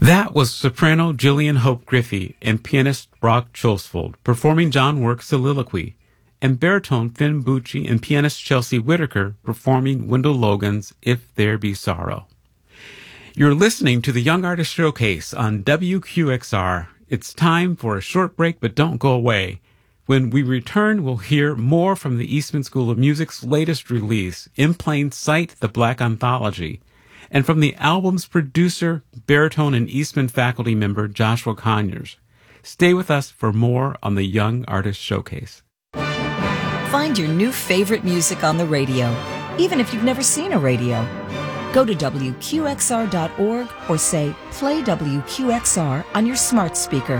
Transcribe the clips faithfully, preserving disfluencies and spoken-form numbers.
That was soprano Gillian Hope Griffey and pianist Brock Cholsfold performing John Work's Soliloquy, and baritone Finn Bucci and pianist Chelsea Whitaker performing Wendell Logan's If There Be Sorrow. You're listening to the Young Artist Showcase on W Q X R. It's time for a short break, but don't go away. When we return, we'll hear more from the Eastman School of Music's latest release, In Plain Sight, The Black Anthology, and from the album's producer, baritone and Eastman faculty member Joshua Conyers. Stay with us for more on the Young Artist Showcase. Find your new favorite music on the radio, even if you've never seen a radio. Go to W Q X R dot org or say, play W Q X R on your smart speaker.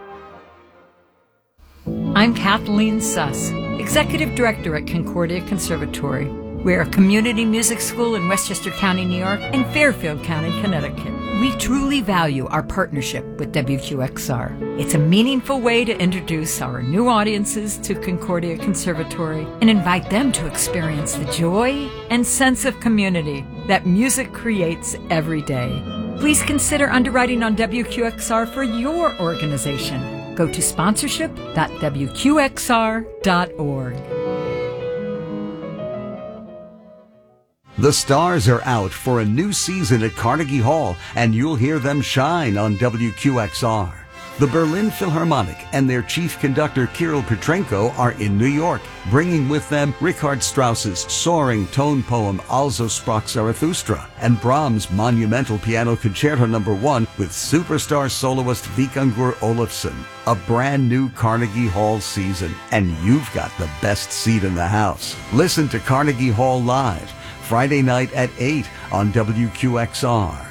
I'm Kathleen Suss, Executive Director at Concordia Conservatory. We're a community music school in Westchester County, New York, and Fairfield County, Connecticut. We truly value our partnership with W Q X R. It's a meaningful way to introduce our new audiences to Concordia Conservatory and invite them to experience the joy and sense of community that music creates every day. Please consider underwriting on W Q X R for your organization. Go to sponsorship dot W Q X R dot org. The stars are out for a new season at Carnegie Hall, and you'll hear them shine on W Q X R. The Berlin Philharmonic and their chief conductor Kirill Petrenko are in New York, bringing with them Richard Strauss's soaring tone poem Also Sprach Zarathustra and Brahms' monumental piano concerto number one with superstar soloist Vikingur Olafsson. A brand new Carnegie Hall season, and you've got the best seat in the house. Listen to Carnegie Hall live Friday night at eight on W Q X R.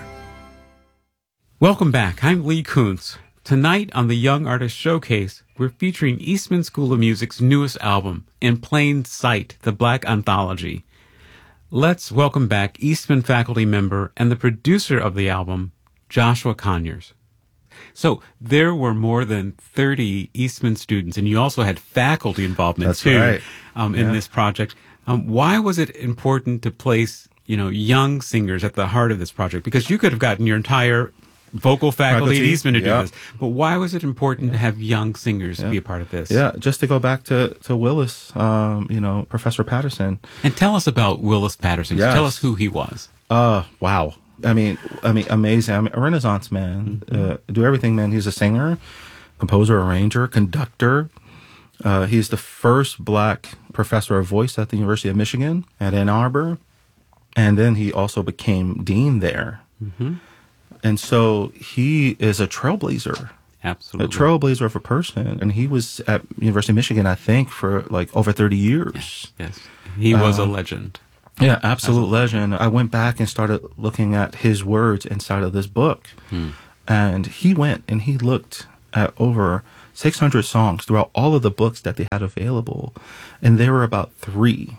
Welcome back. I'm Lee Kuntz. Tonight on the Young Artist Showcase, we're featuring Eastman School of Music's newest album, In Plain Sight, The Black Anthology. Let's welcome back Eastman faculty member and the producer of the album, Joshua Conyers. So there were more than thirty Eastman students, and you also had faculty involvement That's too right. um, in Yeah. this project. Um, why was it important to place, you know, young singers at the heart of this project? Because you could have gotten your entire vocal faculty, Faculty, at Eastman to yeah. do this. But why was it important to have young singers Yeah. be a part of this? Yeah, just to go back to, to Willis, um, you know, Professor Patterson. And tell us about Willis Patterson. Yes. Tell us who he was. Uh, wow. I mean, I mean, amazing. I mean, a Renaissance man. Mm-hmm. Uh, do everything, man. He's a singer, composer, arranger, conductor. Uh, he's the first black professor of voice at the University of Michigan at Ann Arbor. And then he also became dean there. Mm-hmm. And so he is a trailblazer. Absolutely. A trailblazer of a person. And he was at University of Michigan, I think, for like over thirty years. Yes. yes. He was Uh, a legend. Yeah, absolute legend. I went back and started looking at his words inside of this book. Hmm. And he went and he looked at over six hundred songs throughout all of the books that they had available. And there were about three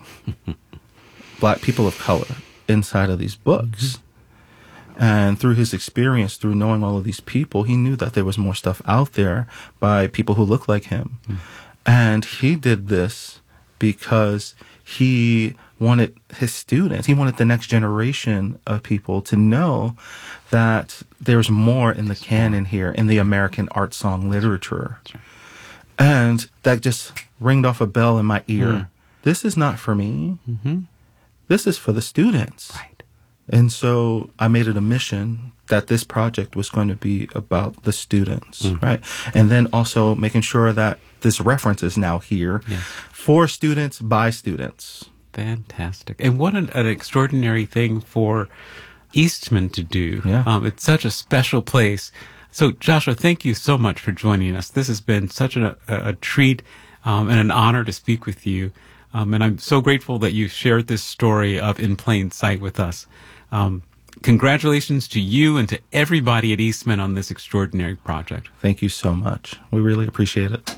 black people of color inside of these books. Mm-hmm. And through his experience, through knowing all of these people, he knew that there was more stuff out there by people who look like him. Mm. And he did this because he wanted his students, he wanted the next generation of people to know that there's more in the canon here, in the American art song literature. Right. And that just ringed off a bell in my ear. Mm. This is not for me. Mm-hmm. This is for the students. Right. And so I made it a mission that this project was going to be about the students, mm. right? And then also making sure that this reference is now here yeah. for students, by students. Fantastic. And what an, an extraordinary thing for Eastman to do. Yeah. Um, it's such a special place. So, Joshua, thank you so much for joining us. This has been such a, a, a treat um, and an honor to speak with you. Um, and I'm so grateful that you shared this story of In Plain Sight with us. Um, congratulations to you and to everybody at Eastman on this extraordinary project. Thank you so much. We really appreciate it.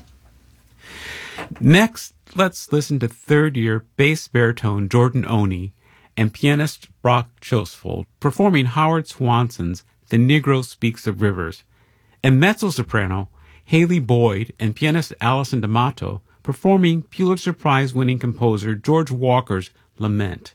Next, let's listen to third-year bass baritone Jordan Oney and pianist Brock Cholsfold performing Howard Swanson's The Negro Speaks of Rivers, and mezzo-soprano Haley Boyd and pianist Allison D'Amato performing Pulitzer Prize-winning composer George Walker's Lament.